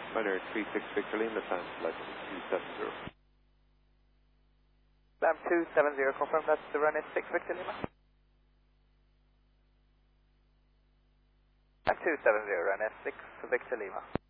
Runner 36 Victor Lima, land flight 270. Land 270, confirm that's the runway 6 Victor Lima. Land 270, runway 6 Victor Lima.